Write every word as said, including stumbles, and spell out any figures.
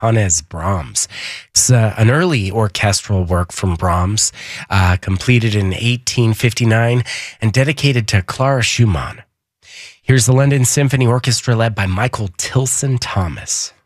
Johannes Brahms. It's uh, an early orchestral work from Brahms, uh, completed in eighteen fifty-nine and dedicated to Clara Schumann. Here's the London Symphony Orchestra led by Michael Tilson Thomas.